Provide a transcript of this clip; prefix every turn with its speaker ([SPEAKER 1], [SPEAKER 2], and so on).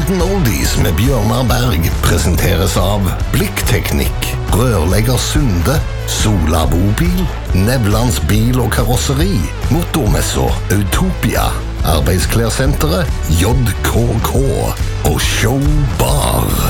[SPEAKER 1] Olden Oldies med Bjørnar Berg presenteres av Blikkteknikk, Rørlegger Sunde, Sola Bobil, Nevlands bil- og karosseri, Motormesser, Utopia, Arbeidsklærsenteret, JKK og Showbar.